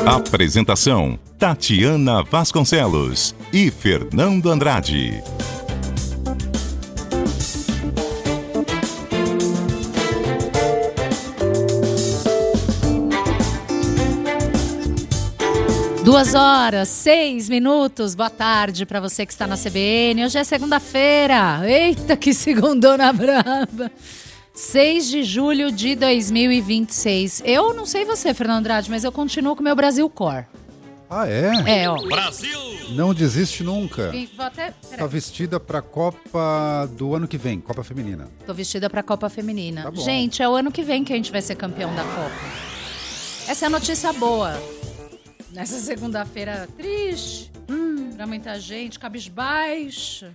Apresentação: Tatiana Vasconcelos e Fernando Andrade. Duas horas, 6 minutos. Boa tarde para você que está na CBN. Hoje é segunda-feira. Eita, que segundona braba. 6 de julho de 2026. Eu não sei você, Fernando Andrade, mas eu continuo com o meu Brasil Core. Ah, é? É, ó. Brasil! Não desiste nunca. Vou até... Tá vestida pra Copa do ano que vem, Copa Feminina. Tô vestida pra Copa Feminina. Tá bom. Gente, é o ano que vem que a gente vai ser campeão da Copa. Essa é a notícia boa. Nessa segunda-feira triste, pra muita gente, cabisbaixa,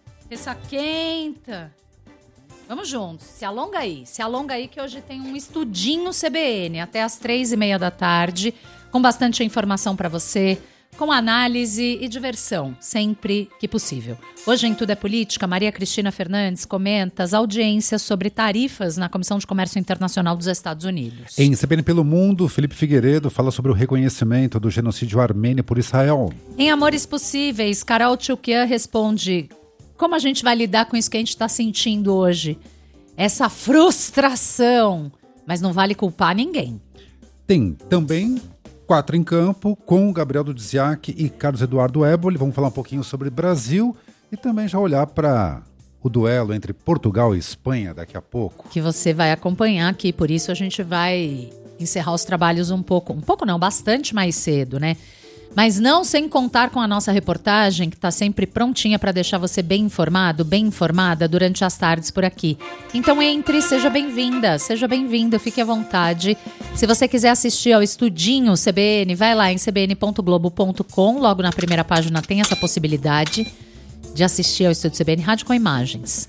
ressaquenta. Vamos juntos, se alonga aí que hoje tem um estudinho CBN até as 3:30 da tarde, com bastante informação pra você, com análise e diversão, sempre que possível. Hoje em Tudo é Política, Maria Cristina Fernandes comenta as audiências sobre tarifas na Comissão de Comércio Internacional dos Estados Unidos. Em CBN pelo Mundo, Felipe Figueiredo fala sobre o reconhecimento do genocídio armênio por Israel. Em Amores Possíveis, Carol Tchoukian responde como a gente vai lidar com isso que a gente está sentindo hoje. Essa frustração, mas não vale culpar ninguém. Tem também 4 em Campo com Gabriel Dudziak e Carlos Eduardo Eboli. Vamos falar um pouquinho sobre Brasil e também já olhar para o duelo entre Portugal e Espanha daqui a pouco. Que você vai acompanhar aqui, por isso a gente vai encerrar os trabalhos um pouco não, bastante mais cedo, né? Mas não sem contar com a nossa reportagem, que está sempre prontinha para deixar você bem informado, bem informada durante as tardes por aqui. Então entre, seja bem-vinda, seja bem-vindo, fique à vontade. Se você quiser assistir ao Estudinho CBN, vai lá em cbn.globo.com, logo na primeira página tem essa possibilidade de assistir ao Estúdio CBN Rádio com imagens.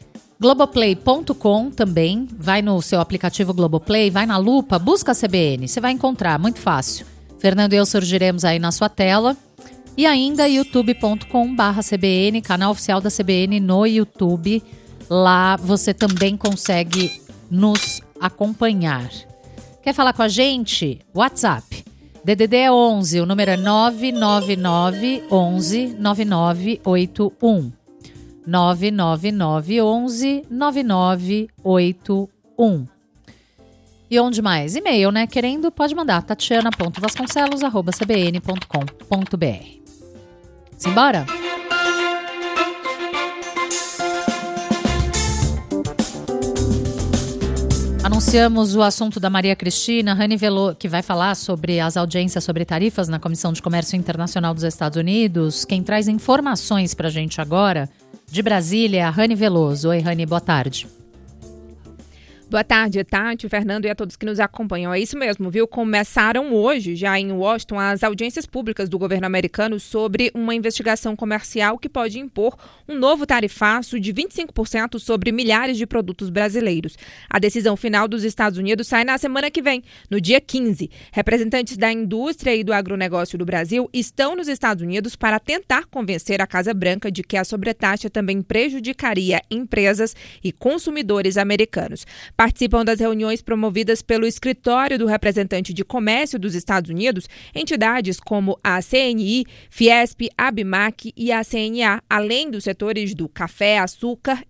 Globoplay.com também, vai no seu aplicativo Globoplay, vai na lupa, busca a CBN, você vai encontrar, muito fácil. Fernando e eu surgiremos aí na sua tela. E ainda youtube.com/CBN, canal oficial da CBN no YouTube. Lá você também consegue nos acompanhar. Quer falar com a gente? WhatsApp. DDD é 11, o número é 999 11 9981. 999 11 9981. E onde mais? E-mail, né? Querendo, pode mandar tatiana.vasconcelos@cbn.com.br. Simbora? Anunciamos o assunto da Maria Cristina Rani Veloso, que vai falar sobre as audiências sobre tarifas na Comissão de Comércio Internacional dos Estados Unidos. Quem traz informações pra gente agora, de Brasília, é a Rani Veloso. Oi, Rani, boa tarde. Boa tarde, Tati, Fernando e a todos que nos acompanham. É isso mesmo, viu? Começaram hoje, já em Washington, as audiências públicas do governo americano sobre uma investigação comercial que pode impor um novo tarifaço de 25% sobre milhares de produtos brasileiros. A decisão final dos Estados Unidos sai na semana que vem, no dia 15. Representantes da indústria e do agronegócio do Brasil estão nos Estados Unidos para tentar convencer a Casa Branca de que a sobretaxa também prejudicaria empresas e consumidores americanos. Participam das reuniões promovidas pelo Escritório do Representante de Comércio dos Estados Unidos, entidades como a CNI, Fiesp, Abimac e a CNA, além dos setores do café, açúcar